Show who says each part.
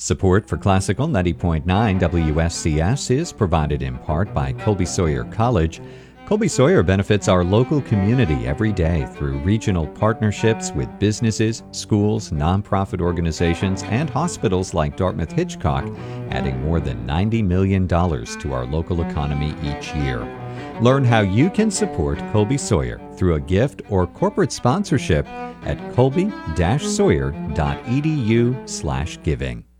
Speaker 1: Support for Classical 90.9 WSCS is provided in part by Colby Sawyer College. Colby Sawyer benefits our local community every day through regional partnerships with businesses, schools, nonprofit organizations, and hospitals like Dartmouth Hitchcock, adding more than $90 million to our local economy each year. Learn how you can support Colby Sawyer through a gift or corporate sponsorship at colby-sawyer.edu/giving.